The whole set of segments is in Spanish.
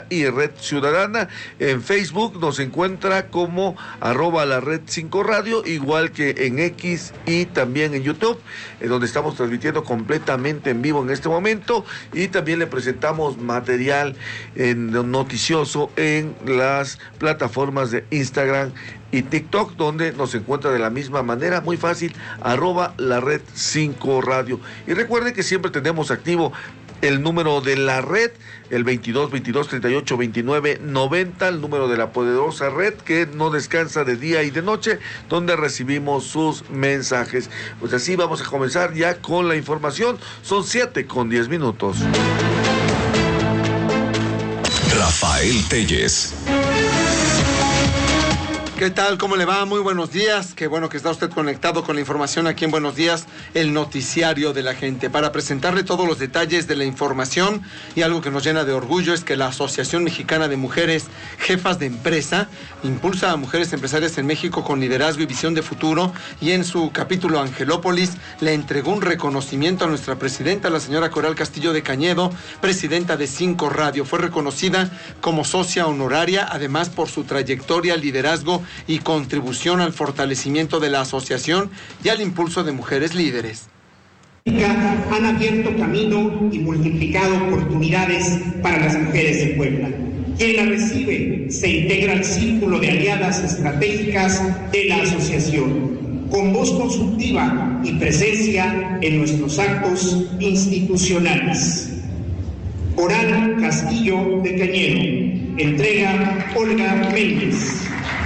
y Red Ciudadana. En Facebook nos encuentra como @la Red 5 Radio, igual que en X y también en YouTube, donde estamos transmitiendo completamente en vivo en este momento, y también le presentamos material noticioso en las plataformas de Instagram y TikTok, donde nos encuentra de la misma manera, muy fácil, @la Red 5 Radio. Y recuerden que siempre tenemos activo el número de la red, el 22-38-29-90, el número de la poderosa red que no descansa de día y de noche, donde recibimos sus mensajes. Pues así vamos a comenzar ya con la información. Son 7:10. Rafael Telles. ¿Qué tal? ¿Cómo le va? Muy buenos días. Qué bueno que está usted conectado con la información aquí en Buenos Días, el noticiario de la gente, para presentarle todos los detalles de la información. Y algo que nos llena de orgullo es que la Asociación Mexicana de Mujeres Jefas de Empresa impulsa a mujeres empresarias en México con liderazgo y visión de futuro, y en su capítulo Angelópolis le entregó un reconocimiento a nuestra presidenta, la señora Coral Castillo de Cañedo, presidenta de 5 Radio. Fue reconocida como socia honoraria, además por su trayectoria, liderazgo y contribución al fortalecimiento de la asociación y al impulso de mujeres líderes. Han abierto camino y multiplicado oportunidades para las mujeres de Puebla. Quien la recibe se integra al círculo de aliadas estratégicas de la asociación, con voz consultiva y presencia en nuestros actos institucionales. Coral Castillo de Cañedo, entrega Olga Méndez.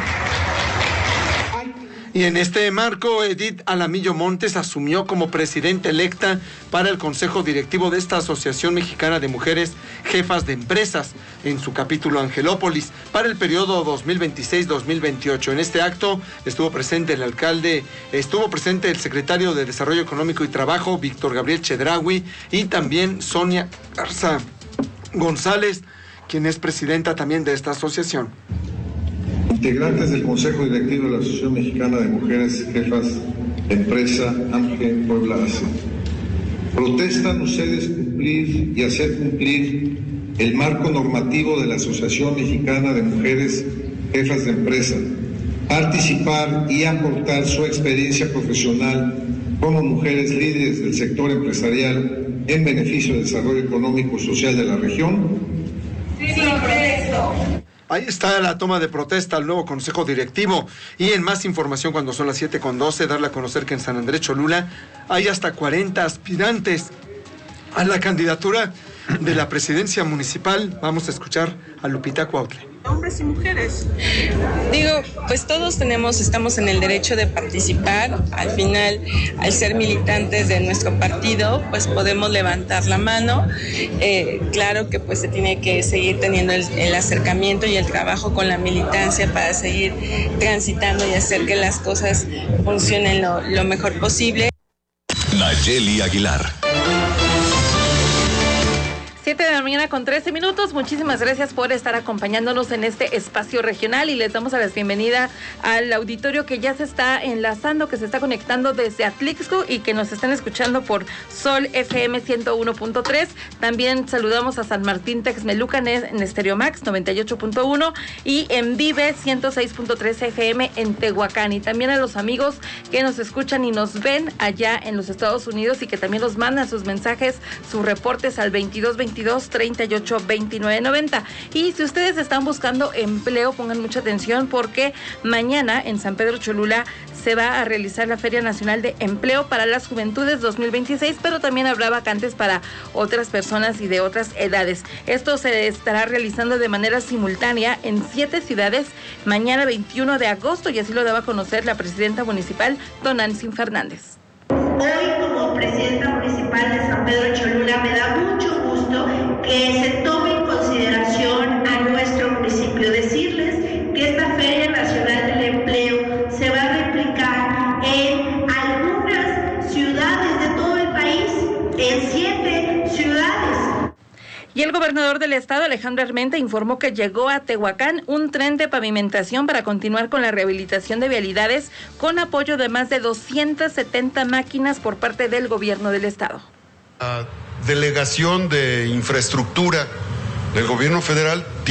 Y en este marco, Edith Alamillo Montes asumió como presidenta electa para el Consejo Directivo de esta Asociación Mexicana de Mujeres Jefas de Empresas, en su capítulo Angelópolis, para el periodo 2026-2028. En este acto estuvo presente el secretario de Desarrollo Económico y Trabajo, Víctor Gabriel Chedraui, y también Sonia Garza González, quien es presidenta también de esta asociación. Integrantes del Consejo Directivo de la Asociación Mexicana de Mujeres Jefas de Empresa, AMGE Puebla AC. Protestan ustedes cumplir y hacer cumplir el marco normativo de la Asociación Mexicana de Mujeres Jefas de Empresa, participar y aportar su experiencia profesional como mujeres líderes del sector empresarial en beneficio del desarrollo económico y social de la región. Sí, protesto. Ahí está la toma de protesta al nuevo Consejo Directivo. Y en más información, cuando son las 7:12, darle a conocer que en San Andrés Cholula hay hasta 40 aspirantes a la candidatura de la presidencia municipal. Vamos a escuchar a Lupita Cuautle. Hombres y mujeres. Pues todos estamos en el derecho de participar. Al final, al ser militantes de nuestro partido, pues podemos levantar la mano. Claro que pues se tiene que seguir teniendo el acercamiento y el trabajo con la militancia para seguir transitando y hacer que las cosas funcionen lo mejor posible. Nayeli Aguilar. 7:13 a.m. Muchísimas gracias por estar acompañándonos en este espacio regional, y les damos a la bienvenida al auditorio que ya se está enlazando, que se está conectando desde Atlixco y que nos están escuchando por Sol FM 101.3. También saludamos a San Martín Texmelucan en Stereo Max 98.1 y en Vive 106.3 FM en Tehuacán, y también a los amigos que nos escuchan y nos ven allá en los Estados Unidos y que también nos mandan sus mensajes, sus reportes al 22-38-29-90. Y si ustedes están buscando empleo, pongan mucha atención, porque mañana en San Pedro Cholula se va a realizar la Feria Nacional de Empleo para las Juventudes 2026, pero también habrá vacantes para otras personas y de otras edades. Esto se estará realizando de manera simultánea en 7 ciudades mañana 21 de agosto, y así lo daba a conocer la presidenta municipal, don Nancy Fernández. Hoy, como presidenta municipal de San Pedro Cholula, me da mucho gusto que se tome en consideración a nuestro municipio. Decirles que esta Feria Nacional del Empleo se va a replicar en algunas ciudades de todo el país, en 7 ciudades. Y el gobernador del estado, Alejandro Armenta, informó que llegó a Tehuacán un tren de pavimentación para continuar con la rehabilitación de vialidades, con apoyo de más de 270 máquinas por parte del gobierno del estado. La Delegación de Infraestructura del gobierno federal